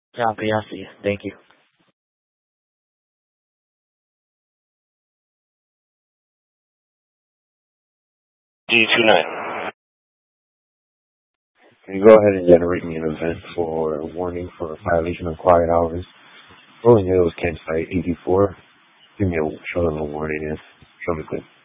Copy. I'll see you. Thank you. D29. Can you go ahead and generate me an event for a warning for a violation of quiet hours? Rolling Hills campsite 84. Show them a warning. Yes. Show me quick.